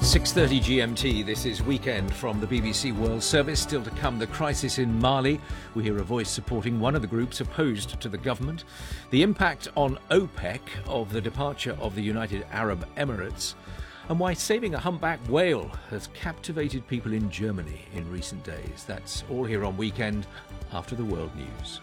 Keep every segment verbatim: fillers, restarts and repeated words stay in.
six thirty G M T, this is Weekend from the B B C World Service. Still to come, the crisis in Mali. We hear a voice supporting one of the groups opposed to the government. The impact on OPEC of the departure of the United Arab Emirates. And why saving a humpback whale has captivated people in Germany in recent days. That's all here on Weekend after the world news.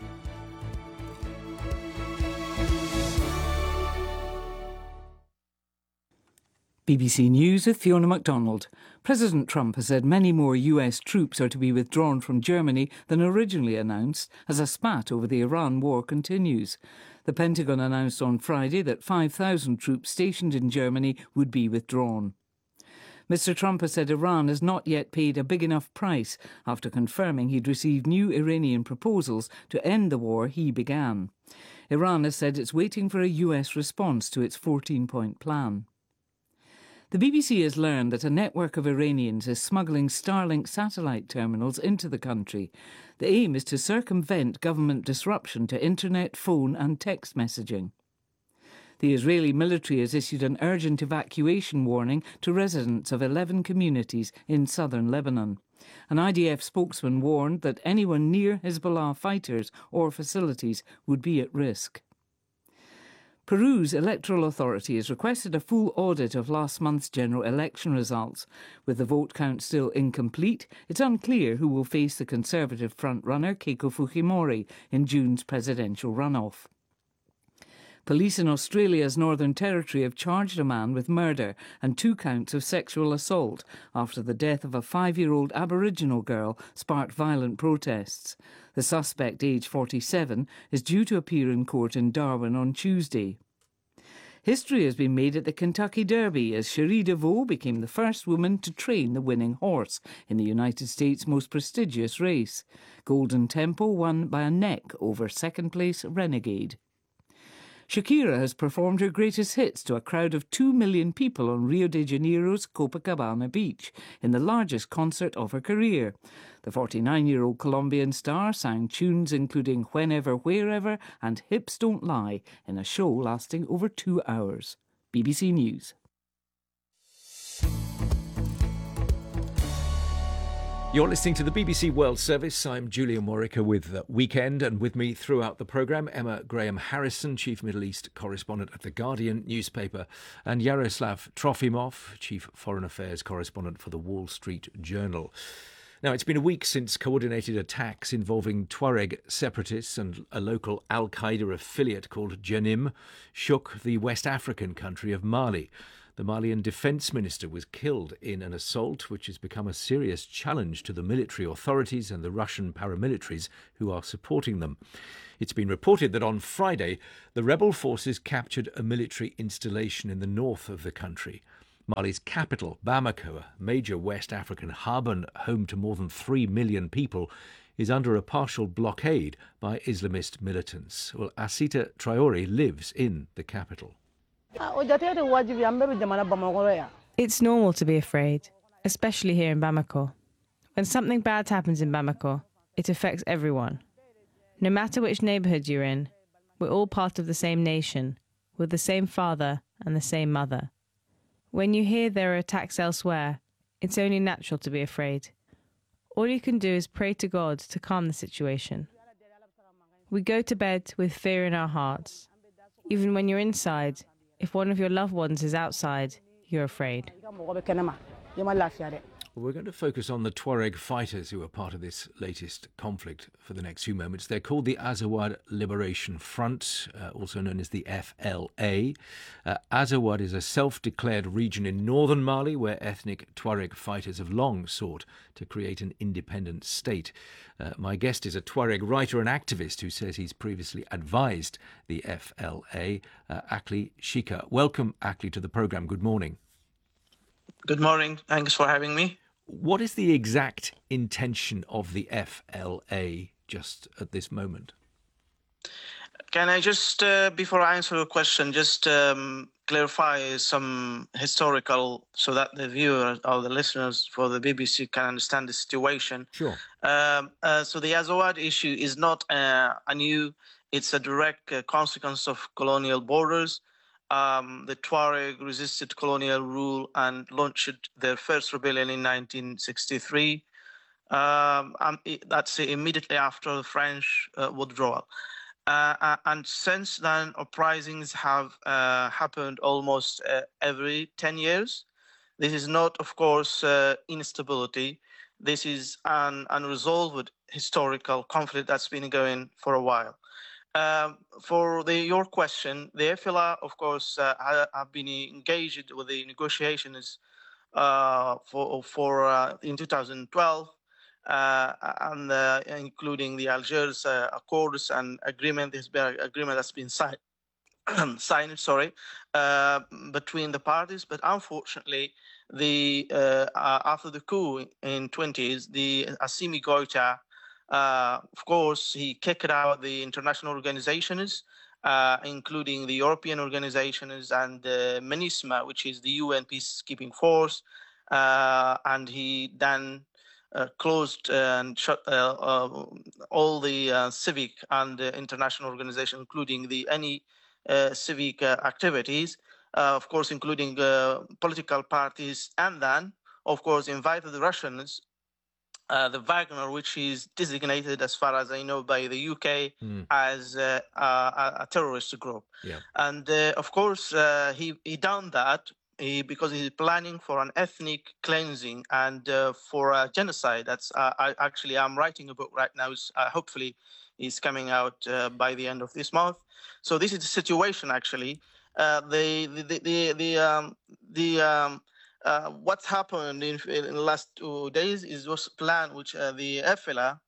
B B C News with Fiona MacDonald. President Trump has said many more U S troops are to be withdrawn from Germany than originally announced as a spat over the Iran war continues. The Pentagon announced on Friday that five thousand troops stationed in Germany would be withdrawn. Mister Trump has said Iran has not yet paid a big enough price after confirming he'd received new Iranian proposals to end the war he began. Iran has said it's waiting for a U S response to its fourteen-point plan. The B B C has learned that a network of Iranians is smuggling Starlink satellite terminals into the country. The aim is to circumvent government disruption to internet, phone and text messaging. The Israeli military has issued an urgent evacuation warning to residents of eleven communities in southern Lebanon. An I D F spokesman warned that anyone near Hezbollah fighters or facilities would be at risk. Peru's electoral authority has requested a full audit of last month's general election results. With the vote count still incomplete, it's unclear who will face the Conservative frontrunner Keiko Fujimori in June's presidential runoff. Police in Australia's Northern Territory have charged a man with murder and two counts of sexual assault after the death of a five-year-old Aboriginal girl sparked violent protests. The suspect, aged forty-seven, is due to appear in court in Darwin on Tuesday. History has been made at the Kentucky Derby as Cherie DeVaux became the first woman to train the winning horse in the United States' most prestigious race. Golden Tempo won by a neck over second-place Renegade. Shakira has performed her greatest hits to a crowd of two million people on Rio de Janeiro's Copacabana beach in the largest concert of her career. The forty-nine-year-old Colombian star sang tunes including Whenever, Wherever and Hips Don't Lie in a show lasting over two hours. B B C News. You're listening to the B B C World Service. I'm Julian Warwicker with Weekend, and with me throughout the programme, Emma Graham-Harrison, Chief Middle East Correspondent at The Guardian newspaper, and Yaroslav Trofimov, Chief Foreign Affairs Correspondent for The Wall Street Journal. Now, it's been a week since coordinated attacks involving Tuareg separatists and a local al-Qaeda affiliate called Janim shook the West African country of Mali. The Malian defence minister was killed in an assault which has become a serious challenge to the military authorities and the Russian paramilitaries who are supporting them. It's been reported that on Friday, the rebel forces captured a military installation in the north of the country. Mali's capital, Bamako, a major West African hub and home to more than three million people, is under a partial blockade by Islamist militants. Well, Asita Traore lives in the capital. It's normal to be afraid, especially here in Bamako. When something bad happens in Bamako, it affects everyone. No matter which neighbourhood you're in, we're all part of the same nation, with the same father and the same mother. When you hear there are attacks elsewhere, it's only natural to be afraid. All you can do is pray to God to calm the situation. We go to bed with fear in our hearts. Even when you're inside, if one of your loved ones is outside, you're afraid. We're going to focus on the Tuareg fighters who are part of this latest conflict for the next few moments. They're called the Azawad Liberation Front, uh, also known as the F L A. Uh, Azawad is a self-declared region in northern Mali where ethnic Tuareg fighters have long sought to create an independent state. Uh, my guest is a Tuareg writer and activist who says he's previously advised the F L A, uh, Akli Shika. Welcome, Akli, to the programme. Good morning. Good morning. Thanks for having me. What is the exact intention of the F L A just at this moment? Can I just, uh, before I answer your question, just um, clarify some historical so that the viewers or the listeners for the B B C can understand the situation? Sure. Um, uh, so the Azawad issue is not uh, a new, it's a direct uh, consequence of colonial borders. um, the Tuareg resisted colonial rule and launched their first rebellion in nineteen sixty-three. Um, and it, that's immediately after the French uh, withdrawal. Uh, and since then, uprisings have uh, happened almost uh, every ten years. This is not, of course, uh, instability. This is an unresolved historical conflict that's been going for a while. Um, for the, your question, the F L A, of course, uh, have been engaged with the negotiations uh, for, for uh, in two thousand twelve. Uh, and uh, including the Algiers uh, Accords and agreement, this agreement that's been signed, signed, sorry, uh, between the parties. But unfortunately, the uh, uh, after the coup in twenties, the Assimi Goïta, uh, of course, he kicked out the international organizations, uh, including the European organizations and uh, MINUSMA, which is the U N peacekeeping force, uh, and he then Uh, closed uh, and shut uh, uh, all the uh, civic and uh, international organizations, including the any uh, civic uh, activities, uh, of course, including uh, political parties, and then, of course, invited the Russians, uh, the Wagner, which is designated, as far as I know, by the U K mm. as uh, a, a terrorist group. Yeah. And uh, of course, uh, he he done that. He, because he's planning for an ethnic cleansing and uh, for a genocide. That's uh, I actually I'm writing a book right now. Uh, hopefully, is coming out uh, by the end of this month. So this is the situation. Actually, uh, the the the the um, the um, uh, what's happened in, in the last two days is was a plan which uh, the F L A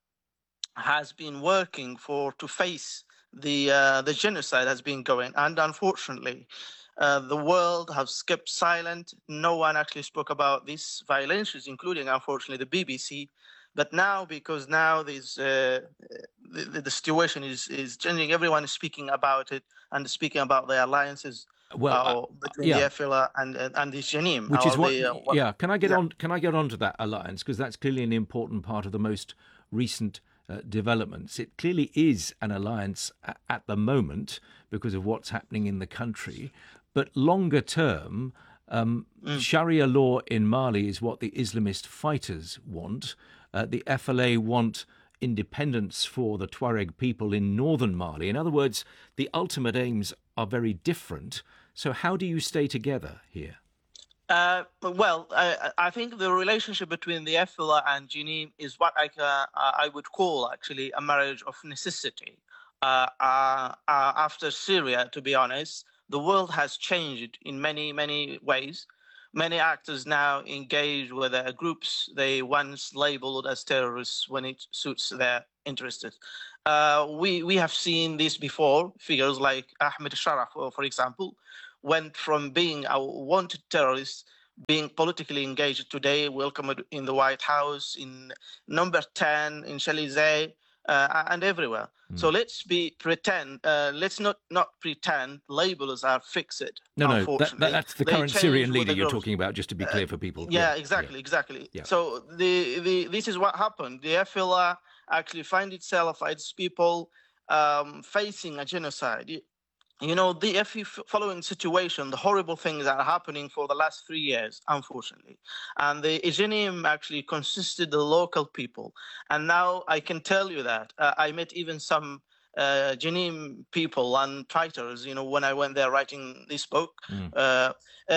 has been working for to face the uh, the genocide has been going, and unfortunately. Uh, the world has kept silent. No one actually spoke about these violations, including, unfortunately, the B B C. But now, because now this, uh, the, the situation is, is changing, everyone is speaking about it and speaking about the alliances well, uh, uh, between yeah. the F L A and and, and the Jenim. Which is what, the, uh, what, yeah. Can I get yeah. on? Can I get on to that alliance, because that's clearly an important part of the most recent Uh, developments. It clearly is an alliance a- at the moment because of what's happening in the country. But longer term, um, mm. Sharia law in Mali is what the Islamist fighters want. Uh, the F L A want independence for the Tuareg people in northern Mali. In other words, the ultimate aims are very different. So how do you stay together here? Uh, well, I, I think the relationship between the F L A and Jenim is what I, uh, I would call actually a marriage of necessity. Uh, uh, uh, after Syria, to be honest, the world has changed in many, many ways. Many actors now engage with uh, groups they once labeled as terrorists when it suits their interests. Uh, we, we have seen this before. Figures like Ahmed Sharaf, for example, went from being a wanted terrorist, being politically engaged today, welcomed in the White House, in number ten, in Champs-Élysées, uh, and everywhere. Mm. So let's be pretend. Uh, let's not not pretend labels are fixed. No, no, that, that, that's the they current Syrian leader you're talking about. Just to be clear for people. Uh, yeah, yeah, exactly, yeah. exactly. Yeah. So the, the this is what happened. The F L A actually find itself, its people, um, facing a genocide. You know, the F following situation, the horrible things that are happening for the last three years, unfortunately. And the Jenim actually consisted of local people. And now I can tell you that uh, I met even some uh, Jenim people and writers, you know, when I went there writing this book. Mm. Uh,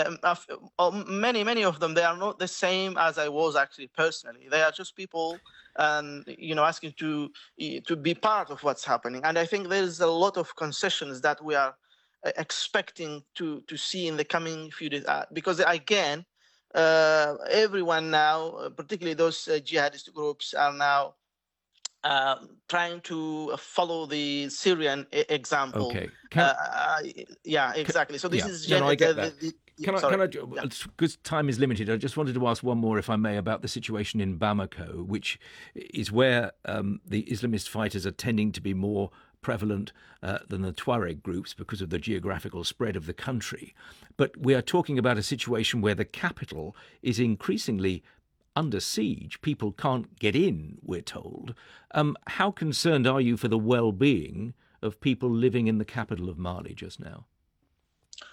um, many, many of them, they are not the same as I was actually personally. They are just people and, you know, asking to to be part of what's happening. And I think there's a lot of concessions that we are expecting to, to see in the coming few days. Uh, because, again, uh, everyone now, particularly those uh, jihadist groups, are now uh, trying to follow the Syrian example. Okay. Can, uh, yeah, exactly. So this yeah. is... Gen- no, no, I get the, that. The, the, Can I, Sorry. can I, because time is limited, I just wanted to ask one more, if I may, about the situation in Bamako, which is where um, the Islamist fighters are tending to be more prevalent uh, than the Tuareg groups because of the geographical spread of the country. But we are talking about a situation where the capital is increasingly under siege. People can't get in, we're told. Um, how concerned are you for the well-being of people living in the capital of Mali just now?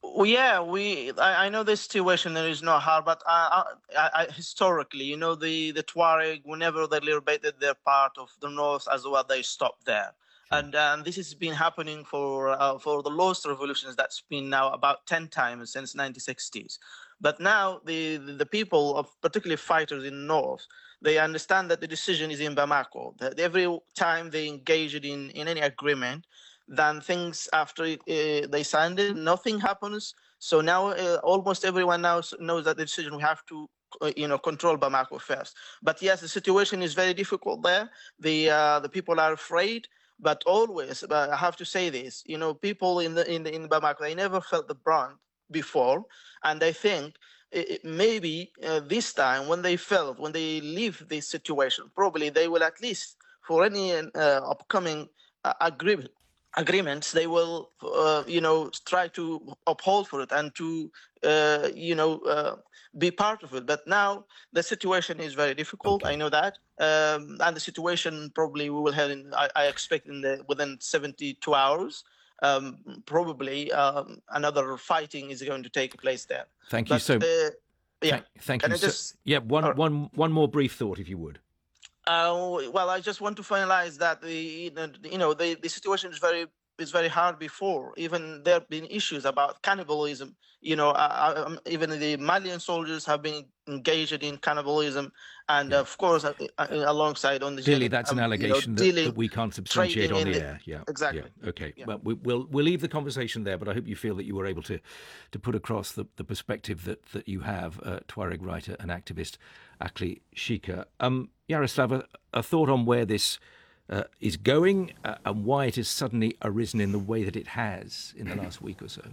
Well, yeah, we. I, I know the situation there is no harm, but I, I, I, historically, you know, the the Tuareg, whenever they liberated their part of the north as well, they stopped there, Sure. and and this has been happening for uh, for the lowest revolutions. That's been now about ten times since nineteen sixties. But now the the people of particularly fighters in the north, they understand that the decision is in Bamako. That every time they engage in in any agreement, then things after it, uh, they signed it, nothing happens. So now uh, almost everyone now knows that the decision we have to, uh, you know, control Bamako first. But yes, the situation is very difficult there. The uh, the people are afraid. But always, but I have to say this, you know, people in the in the, in Bamako, they never felt the brunt before, and I think it, it maybe uh, this time when they felt when they leave this situation, probably they will at least for any uh, upcoming uh, agreement agreements they will uh, you know try to uphold for it and to uh, you know uh, be part of it. But now the situation is very difficult. Okay. I know that, um, and the situation probably we will have in I, I expect in the within seventy-two hours, um, probably um, another fighting is going to take place there. Thank you But, so uh, yeah Thank, thank Can you. I So, just yeah, one, or- one, one more brief thought, if you would. Uh, well, I just want to finalize that the you know the, the situation is very is very hard before. Even there have been issues about cannibalism. You know, uh, um, even the Malian soldiers have been engaged in cannibalism, and Yeah. of course, uh, uh, alongside on the Clearly, that's an um, allegation you know, that, dealing, that we can't substantiate trading on in the the- air. Yeah, exactly. Yeah. Okay. Yeah. Well, we, we'll we'll leave the conversation there, but I hope you feel that you were able to to put across the, the perspective that that you have, uh, Tuareg writer and activist Akli Shika. Um, Yaroslav, a, a thought on where this uh, is going uh, and why it has suddenly arisen in the way that it has in the last week or so.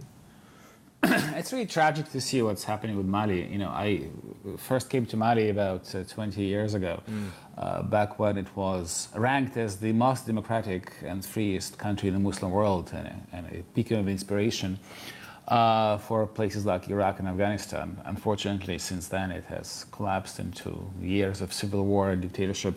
It's really tragic to see what's happening with Mali. You know, I first came to Mali about uh, twenty years ago, mm. uh, back when it was ranked as the most democratic and freest country in the Muslim world, and a, and a beacon of inspiration uh, for places like Iraq and Afghanistan. Unfortunately, since then, it has collapsed into years of civil war and dictatorship.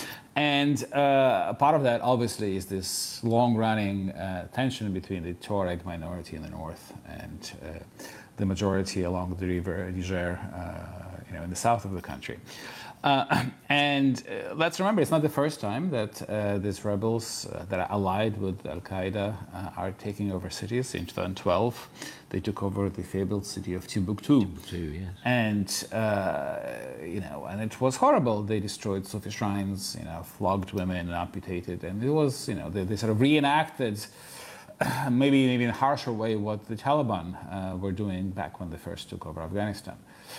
And uh, part of that, obviously, is this long-running uh, tension between the Tuareg minority in the north and uh, the majority along the river Niger, uh, you know, in the south of the country. Uh, and uh, let's remember, it's not the first time that uh, these rebels uh, that are allied with Al-Qaeda uh, are taking over cities. In twenty twelve, they took over the fabled city of Timbuktu. Timbuktu, yes. And, uh, you know, and it was horrible. They destroyed Sufi shrines, you know, flogged women and amputated. And it was, you know, they, they sort of reenacted, uh, maybe in an even harsher way, what the Taliban uh, were doing back when they first took over Afghanistan.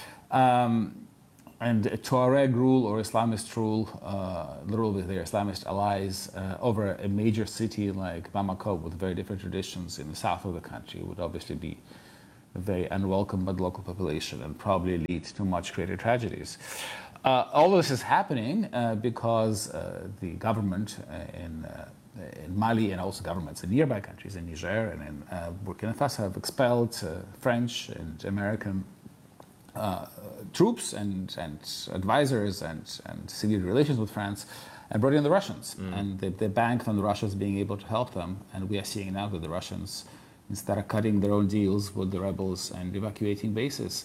Um, And Tuareg rule or Islamist rule, uh, literally with their Islamist allies, uh, over a major city like Bamako with very different traditions in the south of the country would obviously be very unwelcome by the local population and probably lead to much greater tragedies. Uh, all this is happening uh, because uh, the government uh, in, uh, in Mali and also governments in nearby countries, in Niger and in uh, Burkina Faso, have expelled uh, French and American Uh, troops and, and advisors and, and civil relations with France and brought in the Russians. Mm. And they, they banked on the Russians being able to help them. And we are seeing now that the Russians, instead of cutting their own deals with the rebels and evacuating bases.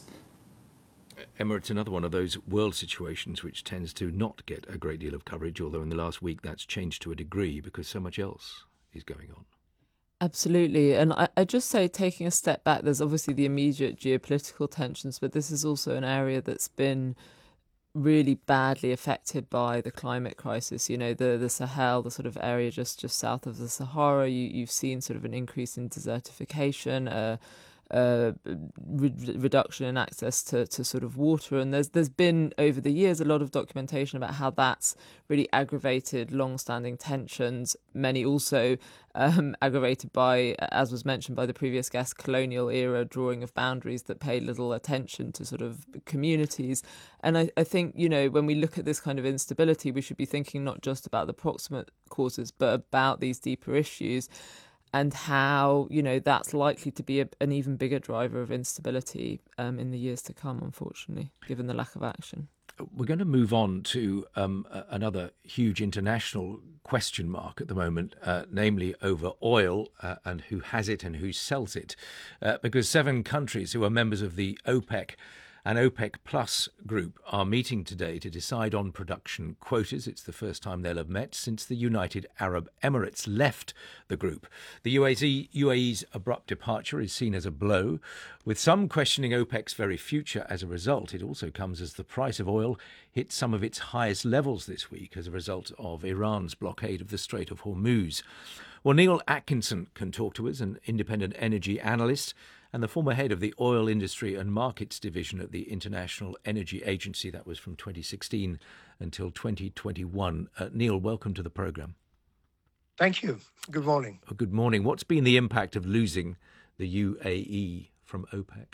Emma, it's another one of those world situations which tends to not get a great deal of coverage, although in the last week that's changed to a degree because so much else is going on. Absolutely. And I, I just say, taking a step back, there's obviously the immediate geopolitical tensions, but this is also an area that's been really badly affected by the climate crisis. You know, the, the Sahel, the sort of area just, just south of the Sahara, you, you've seen sort of an increase in desertification, uh, uh, re- reduction in access to, to sort of water. And there's there's been, over the years, a lot of documentation about how that's really aggravated long-standing tensions, many also um, aggravated by, as was mentioned by the previous guest, colonial era drawing of boundaries that pay little attention to sort of communities. And I, I think, you know, when we look at this kind of instability, we should be thinking not just about the proximate causes, but about these deeper issues, and how, you know, that's likely to be a, an even bigger driver of instability um, in the years to come, unfortunately, given the lack of action. We're going to move on to um, another huge international question mark at the moment, uh, namely over oil uh, and who has it and who sells it, uh, because seven countries who are members of the OPEC and OPEC Plus group are meeting today to decide on production quotas. It's the first time they'll have met since the United Arab Emirates left the group. The U A E, U A E's abrupt departure is seen as a blow, with some questioning OPEC's very future as a result. It also comes as the price of oil hit some of its highest levels this week as a result of Iran's blockade of the Strait of Hormuz. Well, Neil Atkinson can talk to us, an independent energy analyst and the former head of the Oil Industry and Markets Division at the International Energy Agency. That was from twenty sixteen until twenty twenty-one. Uh, Neil, welcome to the programme. Thank you. Good morning. Oh, good morning. What's been the impact of losing the U A E from OPEC?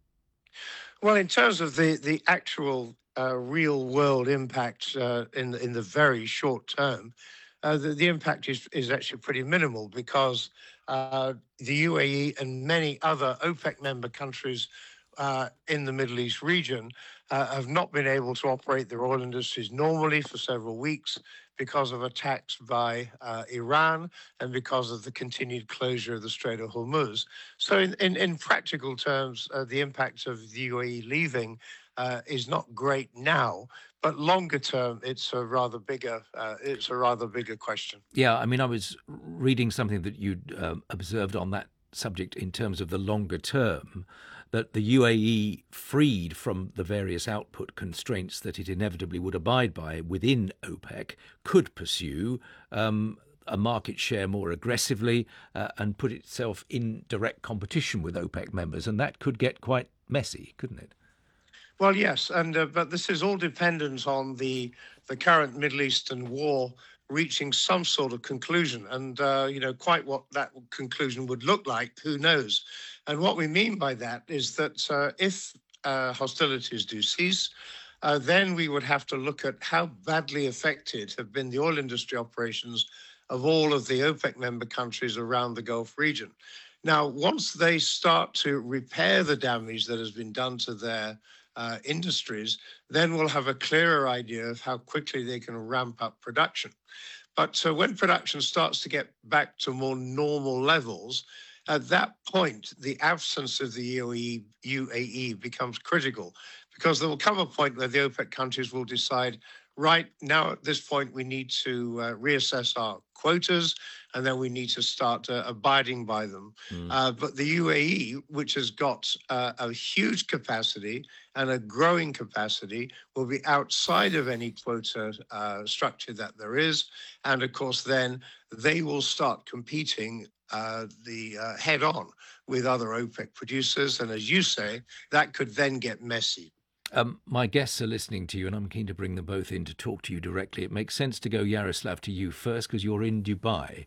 Well, in terms of the, the actual uh, real world impact uh, in, the, in the very short term, uh, the, the impact is, is actually pretty minimal because uh, the U A E and many other OPEC member countries uh, in the Middle East region uh, have not been able to operate their oil industries normally for several weeks because of attacks by uh, Iran and because of the continued closure of the Strait of Hormuz. So in, in, in practical terms, uh, the impact of the U A E leaving uh, is not great now, but longer term, it's a rather bigger, uh, it's a rather bigger question. Yeah, I mean, I was reading something that you'd um, observed on that subject in terms of the longer term, that the U A E, freed from the various output constraints that it inevitably would abide by within OPEC, could pursue um, a market share more aggressively uh, and put itself in direct competition with OPEC members. And that could get quite messy, couldn't it? Well, yes, and uh, but this is all dependent on the the current Middle Eastern war reaching some sort of conclusion, and uh, you know, quite what that conclusion would look like, who knows? And what we mean by that is that uh, if uh, hostilities do cease, uh, then we would have to look at how badly affected have been the oil industry operations of all of the OPEC member countries around the Gulf region. Now, once they start to repair the damage that has been done to their Uh, industries, then we'll have a clearer idea of how quickly they can ramp up production. But uh, when production starts to get back to more normal levels, at that point, the absence of the U A E becomes critical, because there will come a point where the OPEC countries will decide, right, now at this point, we need to uh, reassess our quotas, and then we need to start uh, abiding by them. Mm. Uh, but the U A E, which has got uh, a huge capacity and a growing capacity, will be outside of any quota uh, structure that there is. And of course, then they will start competing uh, the uh, head on with other OPEC producers. And as you say, that could then get messy. Um, my guests are listening to you, and I'm keen to bring them both in to talk to you directly. It makes sense to go, Yaroslav, to you first, because you're in Dubai.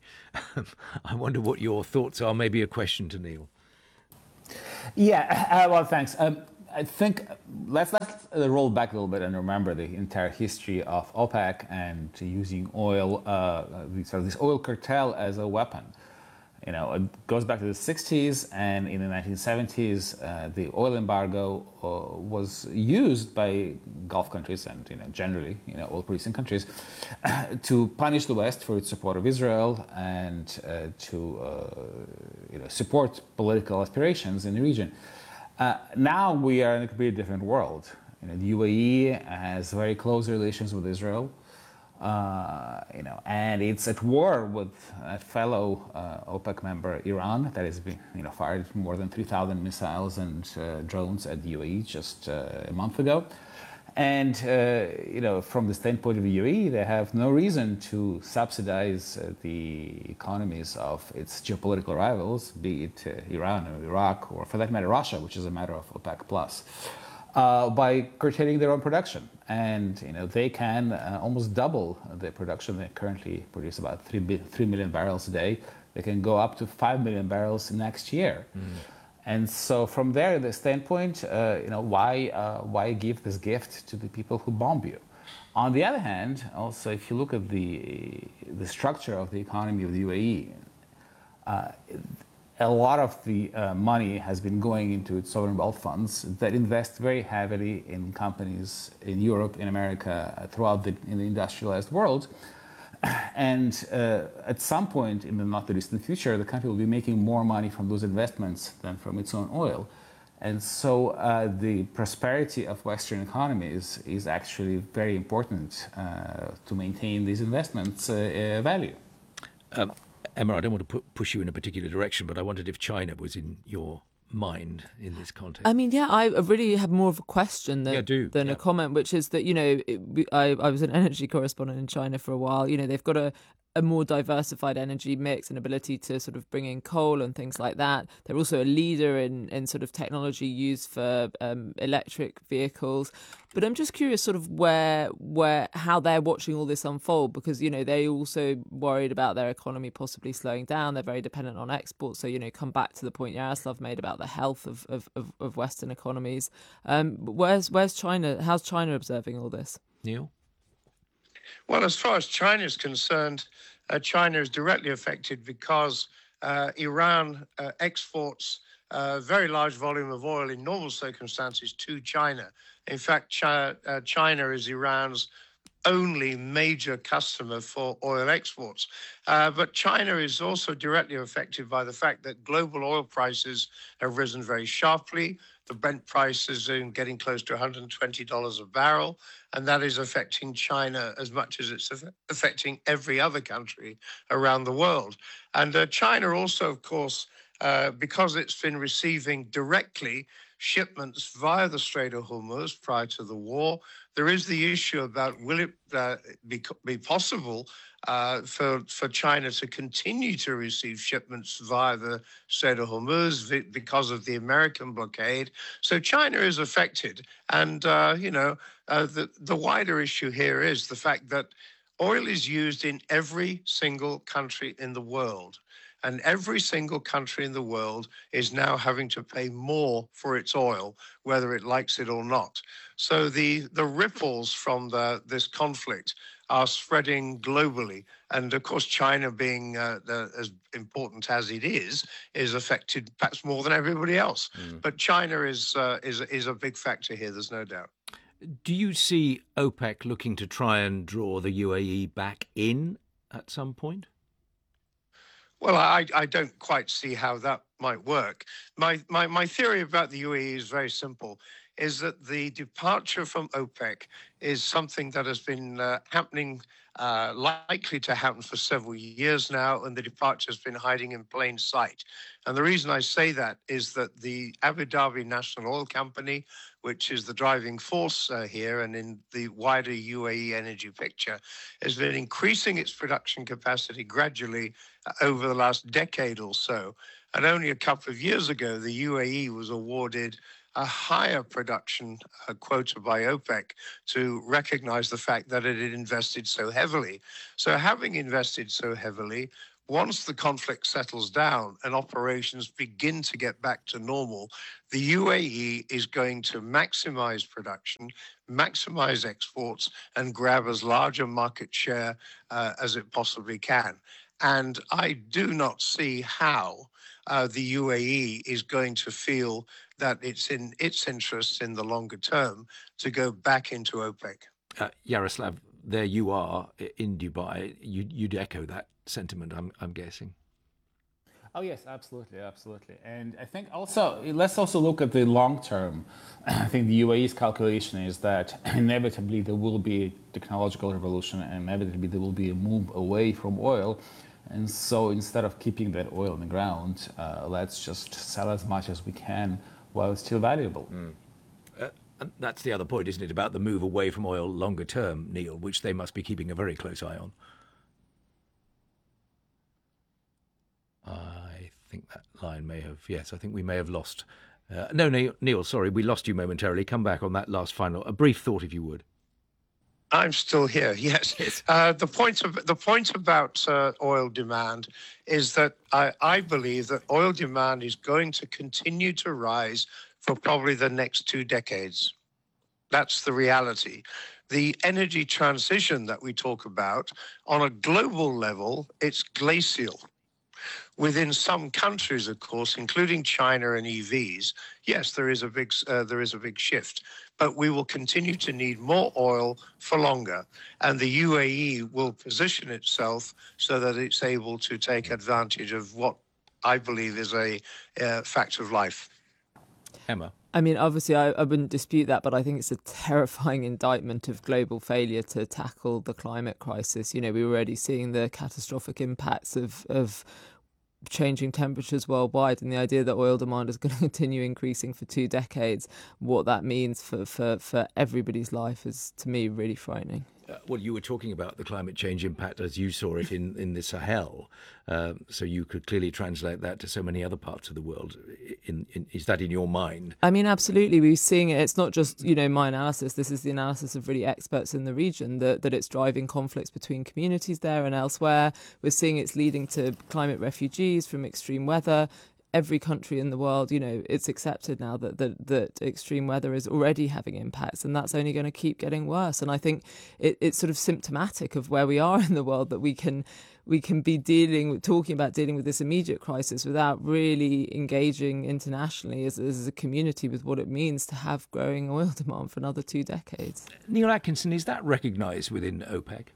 I wonder what your thoughts are. Maybe a question to Neil. Yeah, uh, well, thanks. Um, I think let's let's roll back a little bit and remember the entire history of OPEC and using oil, uh, sort of this oil cartel as a weapon. You know, it goes back to the sixties, and in the nineteen seventies, uh, the oil embargo uh, was used by Gulf countries and, you know, generally, you know, oil-producing countries uh, to punish the West for its support of Israel and uh, to, uh, you know, support political aspirations in the region. Uh, now we are in a completely different world. You know, the U A E has very close relations with Israel. Uh, you know, and it's at war with a fellow uh, OPEC member, Iran, that has been, you know, fired more than three thousand missiles and uh, drones at the U A E just uh, a month ago. And, uh, you know, from the standpoint of the U A E, they have no reason to subsidize uh, the economies of its geopolitical rivals, be it uh, Iran or Iraq, or for that matter, Russia, which is a matter of OPEC plus. Uh, by curtailing their own production, and you know they can uh, almost double the production. They currently produce about three, three million barrels a day. They can go up to five million barrels next year. Mm. And so, from there, the standpoint, uh, you know, why uh, why give this gift to the people who bomb you? On the other hand, also, if you look at the the structure of the economy of the U A E, uh, a lot of the uh, money has been going into its sovereign wealth funds that invest very heavily in companies in Europe, in America, throughout the, in the industrialized world. And uh, at some point in the not too distant future, the country will be making more money from those investments than from its own oil. And so uh, the prosperity of Western economies is actually very important uh, to maintain these investments' uh, uh, value. Um, Emma, I don't want to pu- push you in a particular direction, but I wondered if China was in your mind in this context. I mean, yeah, I really have more of a question than, yeah, do. than yeah. a comment, which is that, you know, it, I, I was an energy correspondent in China for a while. You know, they've got a, a more diversified energy mix and ability to sort of bring in coal and things like that. They're also a leader in, in sort of technology used for um, electric vehicles. But I'm just curious sort of where, where, how they're watching all this unfold, because, you know, they also worried about their economy possibly slowing down. They're very dependent on exports. So, you know, come back to the point Yaroslav made about the health of, of, of, of Western economies. Um, where's, where's China? How's China observing all this? Neil? Well, as far as China is concerned, uh, China is directly affected because uh, Iran uh, exports a very large volume of oil in normal circumstances to China. In fact, China, uh, China is Iran's only major customer for oil exports. Uh, but China is also directly affected by the fact that global oil prices have risen very sharply. The Brent price is getting close to one hundred twenty dollars a barrel, and that is affecting China as much as it's affecting every other country around the world. And uh, China also, of course, uh, because it's been receiving directly shipments via the Strait of Hormuz prior to the war, there is the issue about will it uh, be, be possible uh, for, for China to continue to receive shipments via the Strait of Hormuz because of the American blockade. So China is affected. And, uh, you know, uh, the, the wider issue here is the fact that oil is used in every single country in the world. And every single country in the world is now having to pay more for its oil, whether it likes it or not. So the, the ripples from the, this conflict are spreading globally. And of course, China being uh, the, as important as it is, is affected perhaps more than everybody else. Mm. But China is, uh, is, is a big factor here, there's no doubt. Do you see OPEC looking to try and draw the U A E back in at some point? Well, I, I don't quite see how that might work. My, my, my theory about the U A E is very simple, is that the departure from OPEC is something that has been uh, happening, uh, likely to happen for several years now, and the departure has been hiding in plain sight. And the reason I say that is that the Abu Dhabi National Oil Company, which is the driving force uh, here and in the wider U A E energy picture, has been increasing its production capacity gradually uh, over the last decade or so. And only a couple of years ago, the U A E was awarded a higher production uh, quota by OPEC to recognize the fact that it had invested so heavily. So having invested so heavily, once the conflict settles down and operations begin to get back to normal, the U A E is going to maximize production, maximize exports, and grab as large a market share uh, as it possibly can. And I do not see how uh, the U A E is going to feel that it's in its interest in the longer term to go back into OPEC. Uh, Yaroslav, there you are in Dubai. You, you'd echo that sentiment, I'm, I'm guessing. Oh yes, absolutely, absolutely. And I think also, let's also look at the long term. I think the U A E's calculation is that inevitably there will be a technological revolution, and inevitably there will be a move away from oil. And so instead of keeping that oil in the ground, uh, let's just sell as much as we can while it's still valuable. Mm. Uh, and that's the other point, isn't it, about the move away from oil longer term, Neil, which they must be keeping a very close eye on. I think that line may have, yes, I think we may have lost. Uh, no, Neil, Neil, sorry, we lost you momentarily. Come back on that last final. A brief thought, if you would. I'm still here, yes. yes. Uh, the point of, the point about uh, oil demand is that I, I believe that oil demand is going to continue to rise for probably the next two decades. That's the reality. The energy transition that we talk about, on a global level, it's glacial. within some countries, of course, including China and E Vs, yes, there is a big uh, there is a big shift. But we will continue to need more oil for longer, and the U A E will position itself so that it's able to take advantage of what I believe is a uh, fact of life. Emma. I mean, obviously, I, I wouldn't dispute that, but I think it's a terrifying indictment of global failure to tackle the climate crisis. You know, we're already seeing the catastrophic impacts of, of changing temperatures worldwide, and the idea that oil demand is going to continue increasing for two decades, what that means for, for, for everybody's life is, to me, really frightening. Uh, well, you were talking about the climate change impact as you saw it in, in the Sahel, uh, so you could clearly translate that to so many other parts of the world. In, in, is that in your mind? I mean, absolutely. We're seeing it. It's not just, you know, my analysis. This is the analysis of really experts in the region, that, that it's driving conflicts between communities there and elsewhere. We're seeing it's leading to climate refugees from extreme weather. Every country in the world, you know, it's accepted now that, that that extreme weather is already having impacts, and that's only going to keep getting worse. And I think it, it's sort of symptomatic of where we are in the world, that we can we can be dealing, talking about dealing with this immediate crisis without really engaging internationally as, as a community with what it means to have growing oil demand for another two decades. Neil Atkinson, is that recognised within OPEC?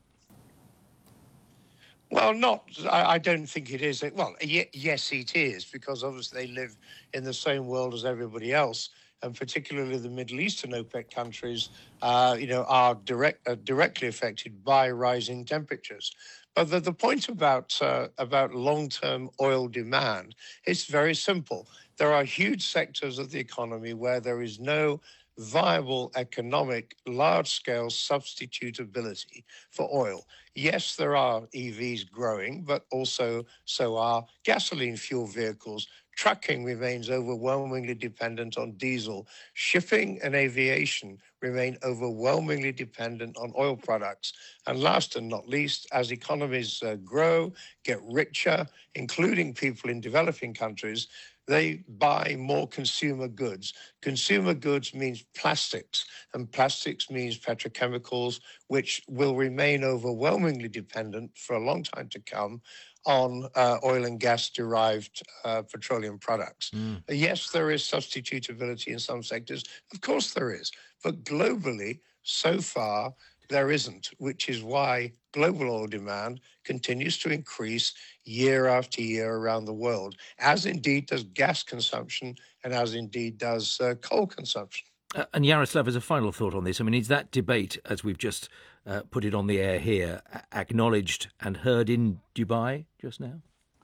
Well, not, I, I don't think it is. Well, y- yes, it is, because obviously they live in the same world as everybody else, and particularly the Middle Eastern OPEC countries, uh, you know, are direct, uh, directly affected by rising temperatures. But the, the point about, uh, about long-term oil demand, it's very simple. There are huge sectors of the economy where there is no viable economic large-scale substitutability for oil. Yes, there are E Vs growing, but also so are gasoline fuel vehicles. Trucking remains overwhelmingly dependent on diesel. Shipping and aviation remain overwhelmingly dependent on oil products. And last and not least, as economies uh, grow, get richer, including people in developing countries, they buy more consumer goods. Consumer goods means plastics, and plastics means petrochemicals, which will remain overwhelmingly dependent for a long time to come on uh, oil and gas-derived uh, petroleum products. Mm. Yes, there is substitutability in some sectors. Of course there is. But globally, so far, there isn't, which is why global oil demand continues to increase year after year around the world, as indeed does gas consumption and as indeed does uh, coal consumption. Uh, and Yaroslav, as a final thought on this, I mean, is that debate, as we've just uh, put it on the air here, acknowledged and heard in Dubai just now?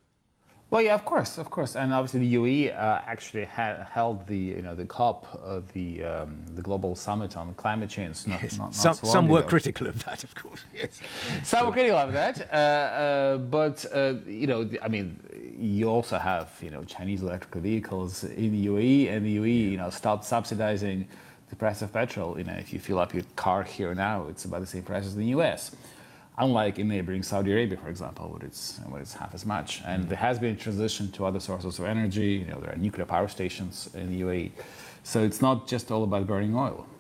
Well, yeah, of course, of course, and obviously the U A E uh, actually ha- held the, you know, the COP, uh, the um, the global summit on climate change. Not, yes. not, not some so some were ago. critical of that, of course. Yes. Some were critical of that, uh, uh, but uh, you know, I mean, you also have, you know, Chinese electric vehicles in the U A E, and the U A E, you know, stopped subsidizing the price of petrol. You know, if you fill up your car here now, it's about the same price as in the U S. Unlike in neighboring Saudi Arabia, for example, where it's, where it's half as much. And mm-hmm. there has been a transition to other sources of energy. You know, there are nuclear power stations in the U A E. So it's not just all about burning oil.